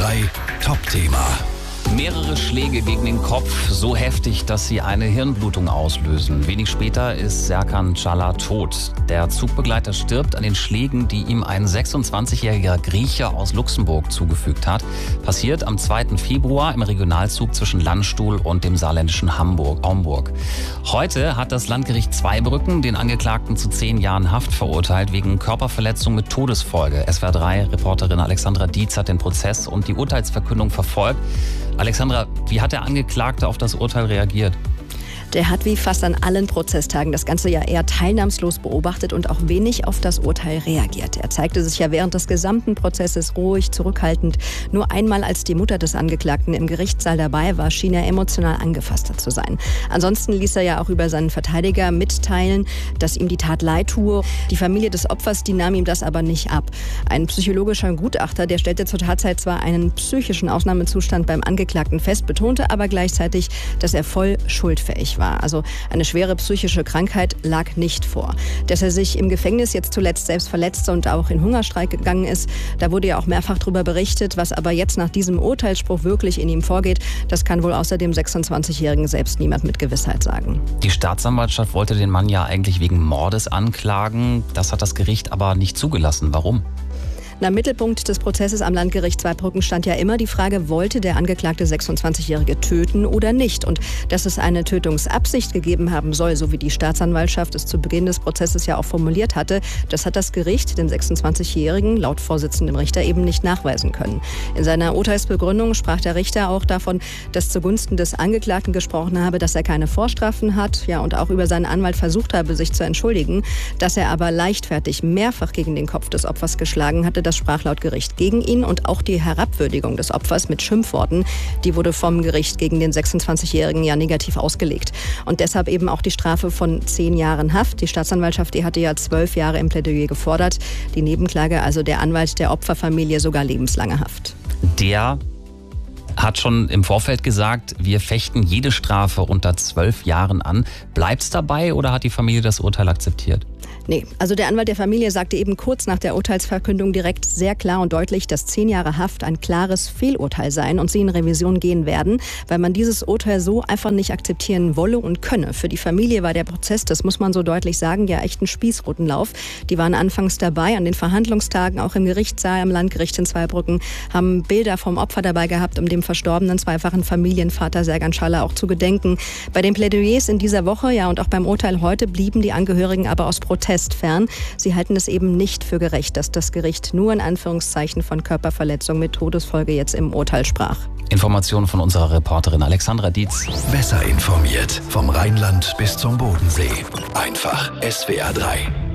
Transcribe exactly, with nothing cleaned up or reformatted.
drei Top-Thema. Mehrere Schläge gegen den Kopf, so heftig, dass sie eine Hirnblutung auslösen. Wenig später ist Serkan Çağlar tot. Der Zugbegleiter stirbt an den Schlägen, die ihm ein sechsundzwanzigjähriger Grieche aus Luxemburg zugefügt hat. Passiert am zweiten Februar im Regionalzug zwischen Landstuhl und dem saarländischen Hamburg, Homburg. Heute hat das Landgericht Zweibrücken den Angeklagten zu zehn Jahren Haft verurteilt wegen Körperverletzung mit Todesfolge. S W R drei Reporterin Alexandra Dietz hat den Prozess und die Urteilsverkündung verfolgt. Alexandra, wie hat der Angeklagte auf das Urteil reagiert? Der hat wie fast an allen Prozesstagen das Ganze ja eher teilnahmslos beobachtet und auch wenig auf das Urteil reagiert. Er zeigte sich ja während des gesamten Prozesses ruhig, zurückhaltend. Nur einmal, als die Mutter des Angeklagten im Gerichtssaal dabei war, schien er emotional angefasster zu sein. Ansonsten ließ er ja auch über seinen Verteidiger mitteilen, dass ihm die Tat leid tue. Die Familie des Opfers, die nahm ihm das aber nicht ab. Ein psychologischer Gutachter, der stellte zur Tatzeit zwar einen psychischen Ausnahmezustand beim Angeklagten fest, betonte aber gleichzeitig, dass er voll schuldfähig war. war. Also eine schwere psychische Krankheit lag nicht vor. Dass er sich im Gefängnis jetzt zuletzt selbst verletzte und auch in Hungerstreik gegangen ist, da wurde ja auch mehrfach darüber berichtet. Was aber jetzt nach diesem Urteilsspruch wirklich in ihm vorgeht, das kann wohl außer dem sechsundzwanzigjährigen selbst niemand mit Gewissheit sagen. Die Staatsanwaltschaft wollte den Mann ja eigentlich wegen Mordes anklagen. Das hat das Gericht aber nicht zugelassen. Warum? Na, im Mittelpunkt des Prozesses am Landgericht Zweibrücken stand ja immer die Frage, wollte der angeklagte sechsundzwanzigjährige töten oder nicht? Und dass es eine Tötungsabsicht gegeben haben soll, so wie die Staatsanwaltschaft es zu Beginn des Prozesses ja auch formuliert hatte, das hat das Gericht dem sechsundzwanzigjährigen laut vorsitzendem Richter eben nicht nachweisen können. In seiner Urteilsbegründung sprach der Richter auch davon, dass zugunsten des Angeklagten gesprochen habe, dass er keine Vorstrafen hat, ja, und auch über seinen Anwalt versucht habe, sich zu entschuldigen, dass er aber leichtfertig mehrfach gegen den Kopf des Opfers geschlagen hatte. Das sprach laut Gericht gegen ihn, und auch die Herabwürdigung des Opfers mit Schimpfworten, die wurde vom Gericht gegen den sechsundzwanzigjährigen ja negativ ausgelegt. Und deshalb eben auch die Strafe von zehn Jahren Haft. Die Staatsanwaltschaft, die hatte ja zwölf Jahre im Plädoyer gefordert. Die Nebenklage, also der Anwalt der Opferfamilie, sogar lebenslange Haft. Der hat schon im Vorfeld gesagt, wir fechten jede Strafe unter zwölf Jahren an. Bleibt's dabei oder hat die Familie das Urteil akzeptiert? Nee, also der Anwalt der Familie sagte eben kurz nach der Urteilsverkündung direkt sehr klar und deutlich, dass zehn Jahre Haft ein klares Fehlurteil seien und sie in Revision gehen werden, weil man dieses Urteil so einfach nicht akzeptieren wolle und könne. Für die Familie war der Prozess, das muss man so deutlich sagen, ja echt ein Spießrutenlauf. Die waren anfangs dabei an den Verhandlungstagen, auch im Gerichtssaal am Landgericht in Zweibrücken, haben Bilder vom Opfer dabei gehabt, um dem verstorbenen zweifachen Familienvater Serkan Çağlar auch zu gedenken. Bei den Plädoyers in dieser Woche, ja, und auch beim Urteil heute blieben die Angehörigen aber aus Protest fern. Sie halten es eben nicht für gerecht, dass das Gericht nur in Anführungszeichen von Körperverletzung mit Todesfolge jetzt im Urteil sprach. Informationen von unserer Reporterin Alexandra Dietz. Besser informiert vom Rheinland bis zum Bodensee. Einfach S W R drei.